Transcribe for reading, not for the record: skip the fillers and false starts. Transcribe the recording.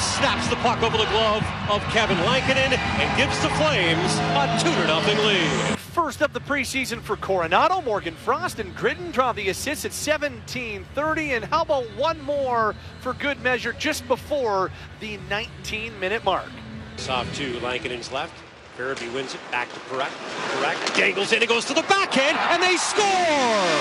snaps the puck over the glove of Kevin Lankinen and gives the Flames a 2-0 lead. First up the preseason for Coronado, Morgan Frost and Gritton draw the assists at 17:30, and how about one more for good measure just before the 19-minute mark. Off to Lankinen's left. Farabee wins it back to Parekh. Parekh dangles in and goes to the backhand, and they score!